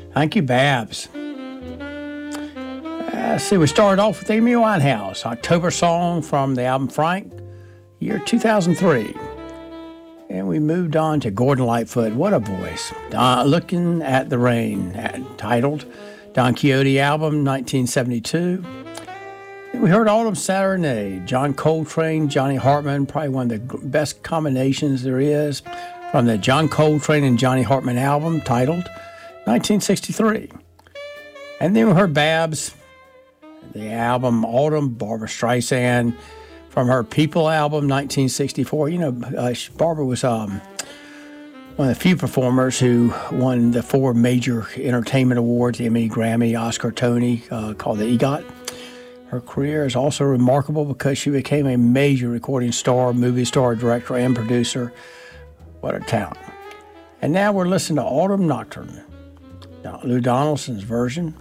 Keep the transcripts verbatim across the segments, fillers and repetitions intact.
Thank you, Babs. Uh, let's see, we started off with Amy Winehouse, October song from the album Frank, year two thousand three. And we moved on to Gordon Lightfoot. What a voice. Uh, Looking at the Rain, titled Don Quixote album, nineteen seventy-two. And we heard Autumn Serenade, John Coltrane, Johnny Hartman, probably one of the best combinations there is, from the John Coltrane and Johnny Hartman album, titled nineteen sixty-three. And then we heard Babs, the album Autumn, Barbra Streisand, from her People album, nineteen sixty-four. You know, uh, Barbara was um, one of the few performers who won the four major entertainment awards, Emmy, Grammy, Oscar, Tony, uh, called the EGOT. Her career is also remarkable because she became a major recording star, movie star, director, and producer. What a talent. And now we're listening to Autumn Nocturne, Lou Donaldson's version,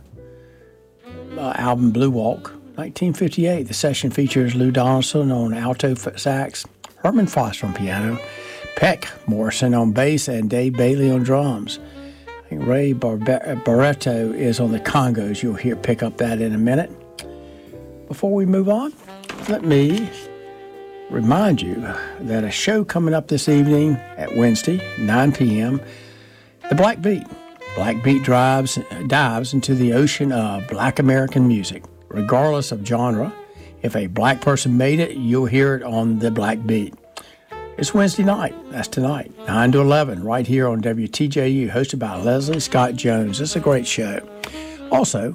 uh, album Blue Walk, nineteen fifty-eight. The session features Lou Donaldson on alto sax, Herman Foster on piano, Peck Morrison on bass, and Dave Bailey on drums. I think Ray Barbe- Barretto is on the congos. You'll hear pick up that in a minute. Before we move on, let me remind you that a show coming up this evening at Wednesday, nine p.m., The Black Beat. Black Beat drives, dives into the ocean of Black American music. Regardless of genre, if a black person made it, you'll hear it on The Black Beat. It's Wednesday night. That's tonight, nine to eleven, right here on W T J U, hosted by Leslie Scott Jones. It's a great show. Also,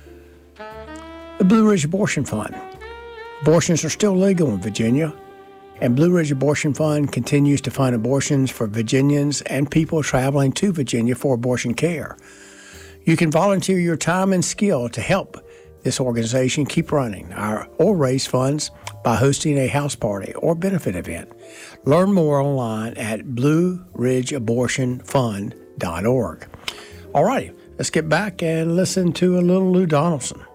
the Blue Ridge Abortion Fund. Abortions are still legal in Virginia, and Blue Ridge Abortion Fund continues to fund abortions for Virginians and people traveling to Virginia for abortion care. You can volunteer your time and skill to help this organization keep running our, or raise funds by hosting a house party or benefit event. Learn more online at blue ridge abortion fund dot org. All righty, let's get back and listen to a little Lou Donaldson.